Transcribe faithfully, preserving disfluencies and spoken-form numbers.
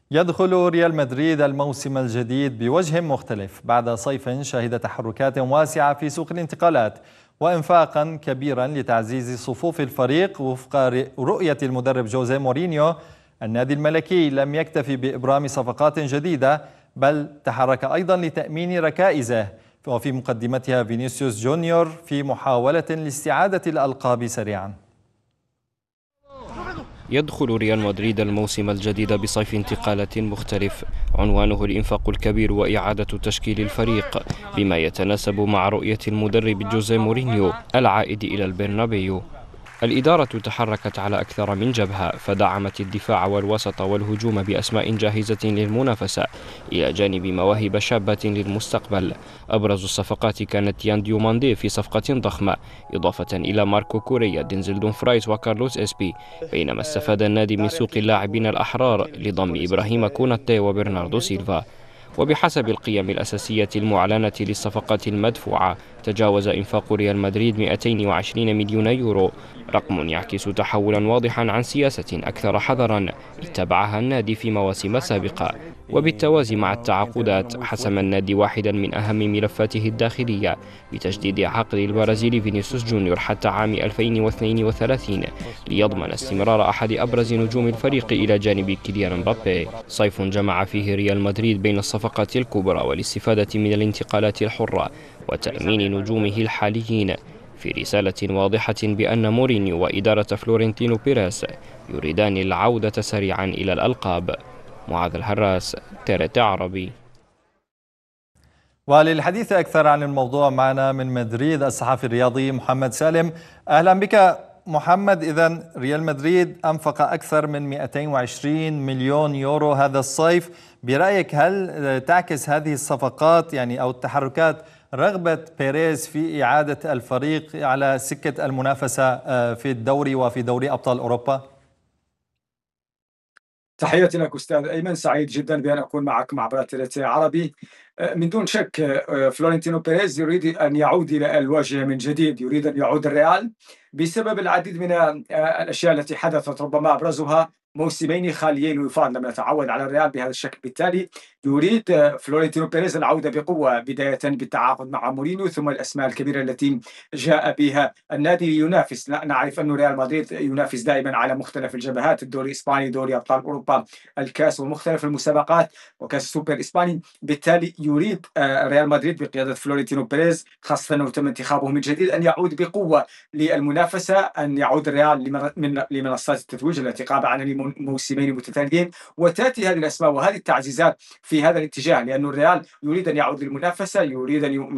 يدخل ريال مدريد الموسم الجديد بوجه مختلف بعد صيف شهد تحركات واسعة في سوق الانتقالات وإنفاقا كبيرا لتعزيز صفوف الفريق. وفق رؤية المدرب جوزيه مورينيو، النادي الملكي لم يكتفي بإبرام صفقات جديدة، بل تحرك أيضا لتأمين ركائزه، وفي مقدمتها فينيسيوس جونيور، في محاولة لاستعادة الألقاب سريعا. يدخل ريال مدريد الموسم الجديد بصيف انتقالات مختلف عنوانه الإنفاق الكبير وإعادة تشكيل الفريق بما يتناسب مع رؤية المدرب جوزيه مورينيو العائد إلى البرنابيو. الإدارة تحركت على أكثر من جبهة، فدعمت الدفاع والوسط والهجوم بأسماء جاهزة للمنافسة إلى جانب مواهب شابة للمستقبل. أبرز الصفقات كانت يان ديوماندي في صفقة ضخمة، إضافة إلى ماركو كوريا، دينزل دومفرايس وكارلوس إسبي، بينما استفاد النادي من سوق اللاعبين الأحرار لضم إبراهيم كوناتي وبرناردو سيلفا. وبحسب القيم الأساسية المعلنة للصفقات المدفوعة، تجاوز إنفاق ريال مدريد مئتين وعشرين مليون يورو، رقم يعكس تحولا واضحا عن سياسة أكثر حذرا اتبعها النادي في مواسم سابقة. وبالتوازي مع التعاقدات، حسم النادي واحدا من أهم ملفاته الداخلية بتجديد عقد البرازيلي فينيسيوس جونيور حتى عام ألفين واثنين وثلاثين ليضمن استمرار أحد أبرز نجوم الفريق إلى جانب كيليان امبابي. صيف جمع فيه ريال مدريد بين الصفقات الكبرى والاستفادة من الانتقالات الحرة وتأمين نجومه الحاليين، في رسالة واضحة بأن مورينيو وإدارة فلورنتينو بيريز يريدان العودة سريعا إلى الألقاب. معاذ الحراس، تيرت عربي. وللحديث أكثر عن الموضوع معنا من مدريد الصحفي الرياضي محمد سالم. أهلا بك محمد. إذن ريال مدريد أنفق أكثر من مئتين وعشرين مليون يورو هذا الصيف، برأيك هل تعكس هذه الصفقات يعني أو التحركات رغبة بيريز في إعادة الفريق على سكة المنافسة في الدوري وفي دوري أبطال أوروبا؟ تحياتي لك أستاذ أيمن، سعيد جدا بأن أكون معك مع تيرت عربي. من دون شك فلورنتينو بيريز يريد أن يعود إلى الواجهة من جديد، يريد أن يعود الريال بسبب العديد من الأشياء التي حدثت، ربما أبرزها موسمين خاليين وفاض لم يتعود على الريال بهذا الشكل. بالتالي يريد فلورنتينو بيريز العودة بقوة، بداية بالتعاقد مع مورينيو ثم الأسماء الكبيرة التي جاء بها. النادي ينافس، نعرف أن ريال مدريد ينافس دائما على مختلف الجبهات، الدوري الإسباني، دوري أبطال أوروبا، الكاس ومختلف المسابقات وكاس السوبر الإسباني. بالتالي يريد ريال مدريد بقيادة فلورنتينو بيريز، خاصة أنه تم انتخابه من جديد، أن يعود بقوة للمنافسة، أن يعود الريال لمنصات التتويج التي غاب عنها موسمين متتاليين، وتأتي هذه الأسماء وهذه التعزيزات في هذا الاتجاه، لأن الريال يريد أن يعود للمنافسة، يريد أن